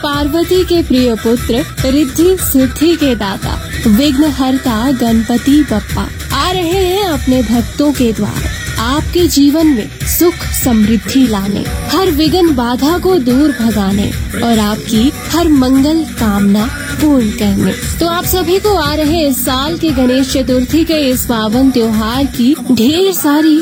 पार्वती के प्रिय पुत्र, रिद्धि सिद्धि के दाता, विघ्नहर्ता गणपति बप्पा आ रहे हैं अपने भक्तों के द्वार, आपके जीवन में सुख समृद्धि लाने, हर विघ्न बाधा को दूर भगाने और आपकी हर मंगल कामना पूर्ण करने। तो आप सभी को आ रहे इस साल के गणेश चतुर्थी के इस पावन त्योहार की ढेर सारी